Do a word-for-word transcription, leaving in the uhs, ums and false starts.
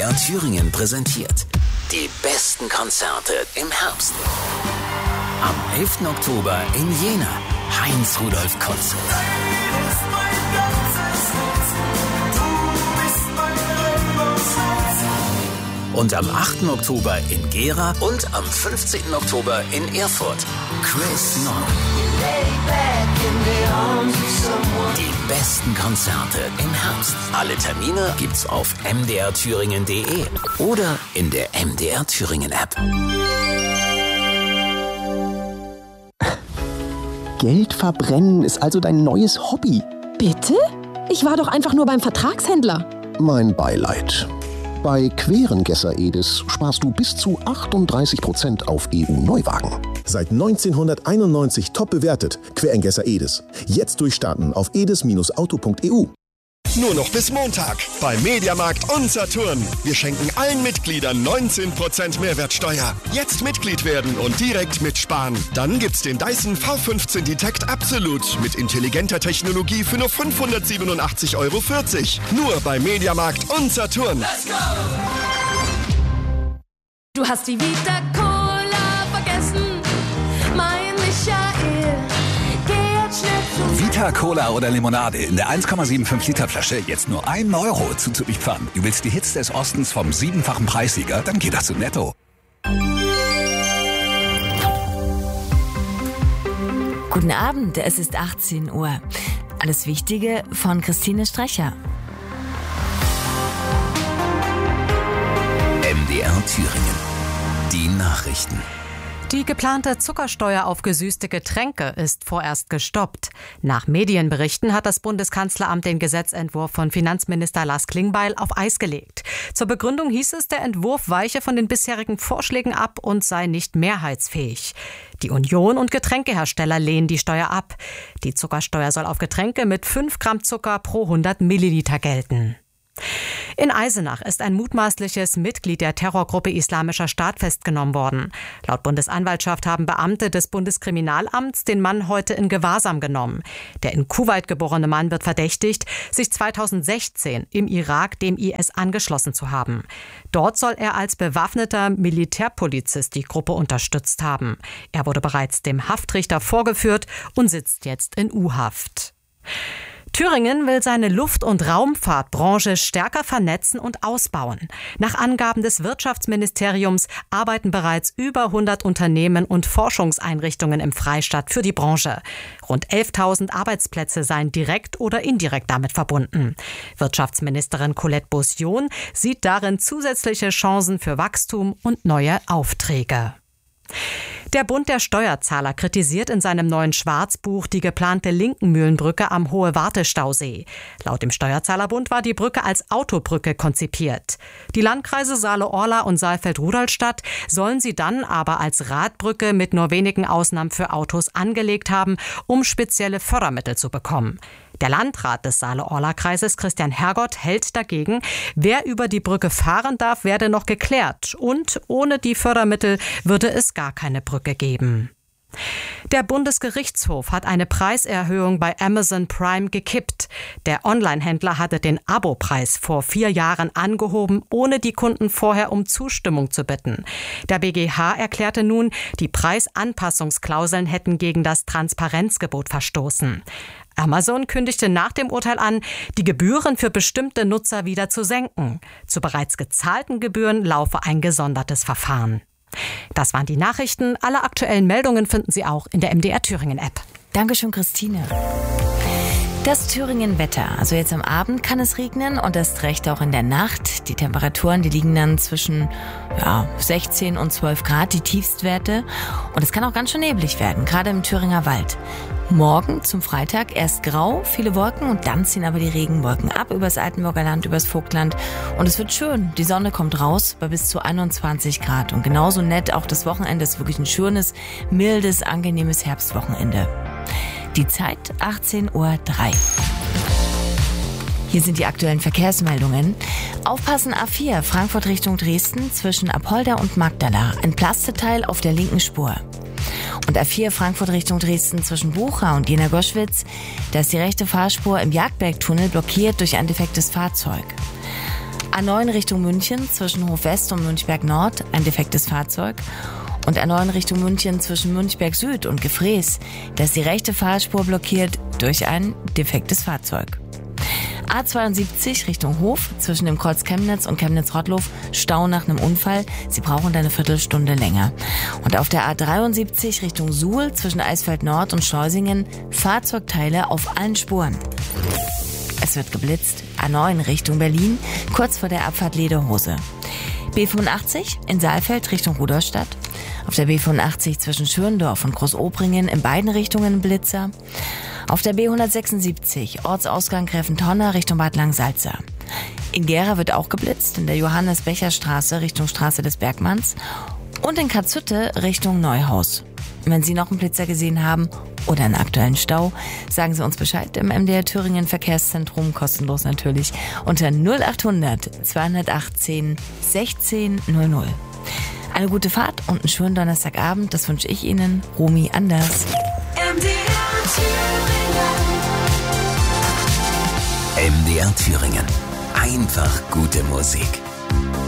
R Thüringen präsentiert die besten Konzerte im Herbst. Am elften Oktober in Jena, Heinz-Rudolf Konzert. Und am achten Oktober in Gera und am fünfzehnten Oktober in Erfurt, Chris Nord. Die besten Konzerte im Herbst. Alle Termine gibt's auf m d r thüringen punkt d e oder in der M D R Thüringen App. Geld verbrennen ist also dein neues Hobby. Bitte? Ich war doch einfach nur beim Vertragshändler. Mein Beileid. Bei Querengesser Edis sparst du bis zu achtunddreißig Prozent auf E U-Neuwagen. Seit neunzehnhunderteinundneunzig top bewertet. Querengesser Edis. Jetzt durchstarten auf edis Bindestrich auto punkt e u. Nur noch bis Montag bei Mediamarkt und Saturn. Wir schenken allen Mitgliedern neunzehn Prozent Mehrwertsteuer. Jetzt Mitglied werden und direkt mitsparen. Dann gibt's den Dyson V fünfzehn Detect Absolute mit intelligenter Technologie für nur fünfhundertsiebenundachtzig Euro vierzig. Nur bei Mediamarkt und Saturn. Let's go! Du hast die Vita Cola vergessen, mein Michael. Vita Cola oder Limonade in der eins Komma fünfundsiebzig Liter Flasche jetzt nur ein Euro zu Zürichpfannen. Du willst die Hits des Ostens vom siebenfachen Preissieger? Dann geht das zu Netto. Guten Abend, es ist achtzehn Uhr. Alles Wichtige von Christine Strecher. M D R Thüringen. Die Nachrichten. Die geplante Zuckersteuer auf gesüßte Getränke ist vorerst gestoppt. Nach Medienberichten hat das Bundeskanzleramt den Gesetzentwurf von Finanzminister Lars Klingbeil auf Eis gelegt. Zur Begründung hieß es, der Entwurf weiche von den bisherigen Vorschlägen ab und sei nicht mehrheitsfähig. Die Union und Getränkehersteller lehnen die Steuer ab. Die Zuckersteuer soll auf Getränke mit fünf Gramm Zucker pro hundert Milliliter gelten. In Eisenach ist ein mutmaßliches Mitglied der Terrorgruppe Islamischer Staat festgenommen worden. Laut Bundesanwaltschaft haben Beamte des Bundeskriminalamts den Mann heute in Gewahrsam genommen. Der in Kuwait geborene Mann wird verdächtigt, sich zweitausendsechzehn im Irak dem I S angeschlossen zu haben. Dort soll er als bewaffneter Militärpolizist die Gruppe unterstützt haben. Er wurde bereits dem Haftrichter vorgeführt und sitzt jetzt in U-Haft. Thüringen will seine Luft- und Raumfahrtbranche stärker vernetzen und ausbauen. Nach Angaben des Wirtschaftsministeriums arbeiten bereits über hundert Unternehmen und Forschungseinrichtungen im Freistaat für die Branche. Rund elftausend Arbeitsplätze seien direkt oder indirekt damit verbunden. Wirtschaftsministerin Colette Beaussion sieht darin zusätzliche Chancen für Wachstum und neue Aufträge. Der Bund der Steuerzahler kritisiert in seinem neuen Schwarzbuch die geplante Linkenmühlenbrücke am Hohe-Warte-Stausee. Laut dem Steuerzahlerbund war die Brücke als Autobrücke konzipiert. Die Landkreise Saale-Orla und Saalfeld-Rudolstadt sollen sie dann aber als Radbrücke mit nur wenigen Ausnahmen für Autos angelegt haben, um spezielle Fördermittel zu bekommen. Der Landrat des Saale-Orla-Kreises, Christian Hergott, hält dagegen, wer über die Brücke fahren darf, werde noch geklärt. Und ohne die Fördermittel würde es gar keine Brücke geben. Der Bundesgerichtshof hat eine Preiserhöhung bei Amazon Prime gekippt. Der Onlinehändler hatte den Abopreis vor vier Jahren angehoben, ohne die Kunden vorher um Zustimmung zu bitten. Der B G H erklärte nun, die Preisanpassungsklauseln hätten gegen das Transparenzgebot verstoßen. Amazon kündigte nach dem Urteil an, die Gebühren für bestimmte Nutzer wieder zu senken. Zu bereits gezahlten Gebühren laufe ein gesondertes Verfahren. Das waren die Nachrichten. Alle aktuellen Meldungen finden Sie auch in der M D R Thüringen App. Dankeschön, Christine. Das Thüringen-Wetter. Also jetzt am Abend kann es regnen und erst recht auch in der Nacht. Die Temperaturen, die liegen dann zwischen ja, sechzehn und zwölf Grad, die Tiefstwerte. Und es kann auch ganz schön neblig werden, gerade im Thüringer Wald. Morgen zum Freitag erst grau, viele Wolken und dann ziehen aber die Regenwolken ab übers Altenburger Land, übers Vogtland. Und es wird schön. Die Sonne kommt raus bei bis zu einundzwanzig Grad. Und genauso nett auch das Wochenende ist wirklich ein schönes, mildes, angenehmes Herbstwochenende. Die Zeit achtzehn Uhr drei. Hier sind die aktuellen Verkehrsmeldungen. Aufpassen A vier, Frankfurt Richtung Dresden, zwischen Apolda und Magdala. Ein Plasteteil auf der linken Spur. Und A vier, Frankfurt Richtung Dresden, zwischen Bucha und Jena-Goschwitz. Da ist die rechte Fahrspur im Jagdbergtunnel blockiert durch ein defektes Fahrzeug. A neun Richtung München zwischen Hofwest und Münchberg Nord ein defektes Fahrzeug. Und A neun Richtung München zwischen Münchberg Süd und Gefrees, da ist die rechte Fahrspur blockiert durch ein defektes Fahrzeug. A zweiundsiebzig Richtung Hof zwischen dem Kreuz Chemnitz und Chemnitz-Rottlow, Stau nach einem Unfall. Sie brauchen eine Viertelstunde länger. Und auf der A dreiundsiebzig Richtung Suhl zwischen Eisfeld Nord und Schleusingen Fahrzeugteile auf allen Spuren. Es wird geblitzt. A neun Richtung Berlin, kurz vor der Abfahrt Lederhose. B fünfundachtzig in Saalfeld Richtung Rudolstadt. Auf der B fünfundachtzig zwischen Schürndorf und Großobringen in beiden Richtungen Blitzer. Auf der B hundertsechsundsiebzig Ortsausgang Gräfentonner Richtung Bad Langsalza. In Gera wird auch geblitzt, in der Johannes-Becher-Straße Richtung Straße des Bergmanns. Und in Katzhütte Richtung Neuhaus. Wenn Sie noch einen Blitzer gesehen haben oder einen aktuellen Stau, sagen Sie uns Bescheid im M D R Thüringen Verkehrszentrum, kostenlos natürlich, unter null achthundert zweihundertachtzehn sechzehn null null. Eine gute Fahrt und einen schönen Donnerstagabend, das wünsche ich Ihnen, Romy Anders. M D R Thüringen. M D R Thüringen. Einfach gute Musik.